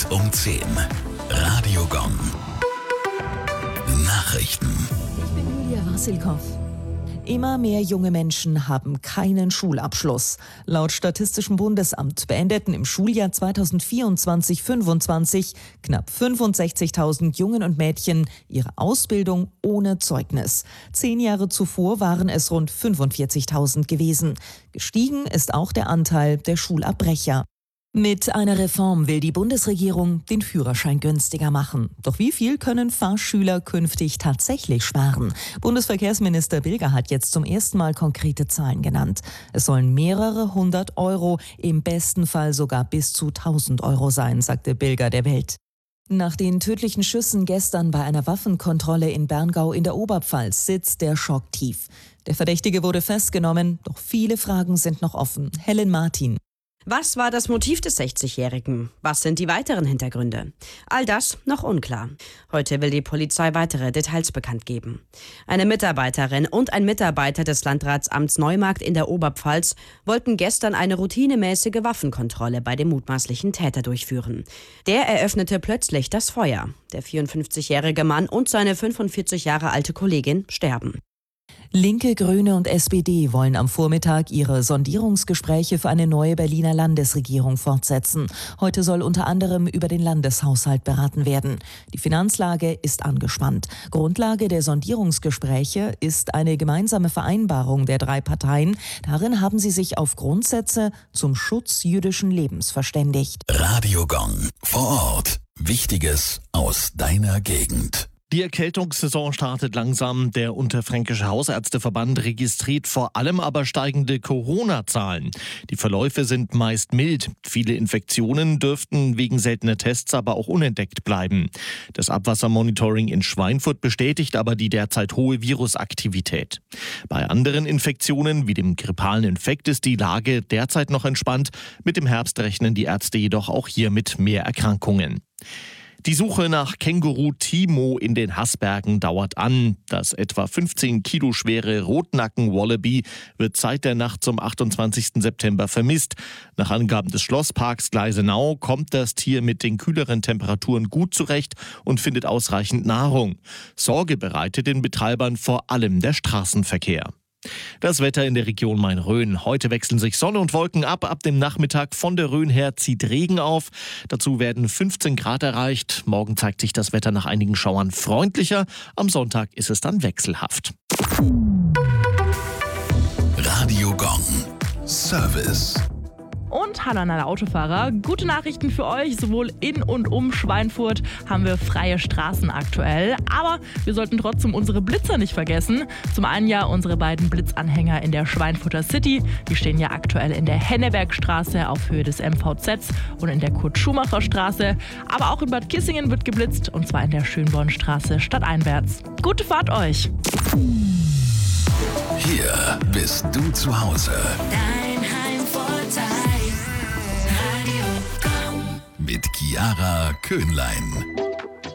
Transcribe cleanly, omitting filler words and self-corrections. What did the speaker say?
um 10. Radio Gong. Nachrichten. Ich bin Julia Wassilkow. Immer mehr junge Menschen haben keinen Schulabschluss. Laut Statistischem Bundesamt beendeten im Schuljahr 2024/25 knapp 65.000 Jungen und Mädchen ihre Ausbildung ohne Zeugnis. 10 Jahre zuvor waren es rund 45.000 gewesen. Gestiegen ist auch der Anteil der Schulabbrecher. Mit einer Reform will die Bundesregierung den Führerschein günstiger machen. Doch wie viel können Fahrschüler künftig tatsächlich sparen? Bundesverkehrsminister Bilger hat jetzt zum ersten Mal konkrete Zahlen genannt. Es sollen mehrere 100 Euro, im besten Fall sogar bis zu 1.000 Euro sein, sagte Bilger der Welt. Nach den tödlichen Schüssen gestern bei einer Waffenkontrolle in Berngau in der Oberpfalz sitzt der Schock tief. Der Verdächtige wurde festgenommen, doch viele Fragen sind noch offen. Helen Martin. Was war das Motiv des 60-Jährigen? Was sind die weiteren Hintergründe? All das noch unklar. Heute will die Polizei weitere Details bekannt geben. Eine Mitarbeiterin und ein Mitarbeiter des Landratsamts Neumarkt in der Oberpfalz wollten gestern eine routinemäßige Waffenkontrolle bei dem mutmaßlichen Täter durchführen. Der eröffnete plötzlich das Feuer. Der 54-jährige Mann und seine 45 Jahre alte Kollegin sterben. Linke, Grüne und SPD wollen am Vormittag ihre Sondierungsgespräche für eine neue Berliner Landesregierung fortsetzen. Heute soll unter anderem über den Landeshaushalt beraten werden. Die Finanzlage ist angespannt. Grundlage der Sondierungsgespräche ist eine gemeinsame Vereinbarung der 3 Parteien. Darin haben sie sich auf Grundsätze zum Schutz jüdischen Lebens verständigt. Radio Gong. Vor Ort. Wichtiges aus deiner Gegend. Die Erkältungssaison startet langsam. Der Unterfränkische Hausärzteverband registriert vor allem aber steigende Corona-Zahlen. Die Verläufe sind meist mild. Viele Infektionen dürften wegen seltener Tests aber auch unentdeckt bleiben. Das Abwassermonitoring in Schweinfurt bestätigt aber die derzeit hohe Virusaktivität. Bei anderen Infektionen wie dem grippalen Infekt ist die Lage derzeit noch entspannt. Mit dem Herbst rechnen die Ärzte jedoch auch hier mit mehr Erkrankungen. Die Suche nach Känguru Timo in den Haßbergen dauert an. Das etwa 15 Kilo schwere Rotnacken-Wallaby wird seit der Nacht zum 28. September vermisst. Nach Angaben des Schlossparks Gleisenau kommt das Tier mit den kühleren Temperaturen gut zurecht und findet ausreichend Nahrung. Sorge bereitet den Betreibern vor allem der Straßenverkehr. Das Wetter in der Region Main-Rhön. Heute wechseln sich Sonne und Wolken ab. Ab dem Nachmittag von der Rhön her zieht Regen auf. Dazu werden 15 Grad erreicht. Morgen zeigt sich das Wetter nach einigen Schauern freundlicher. Am Sonntag ist es dann wechselhaft. Radio Gong. Service. Und hallo an alle Autofahrer. Gute Nachrichten für euch. Sowohl in und um Schweinfurt haben wir freie Straßen aktuell. Aber wir sollten trotzdem unsere Blitzer nicht vergessen. Zum einen ja unsere beiden Blitzanhänger in der Schweinfurter City. Die stehen ja aktuell in der Hennebergstraße auf Höhe des MVZs und in der Kurt-Schumacher-Straße. Aber auch in Bad Kissingen wird geblitzt, und zwar in der Schönbornstraße stadteinwärts. Gute Fahrt euch! Hier bist du zu Hause. Dein Heimvorteil. Radio Gong. Mit Chiara Köhnlein.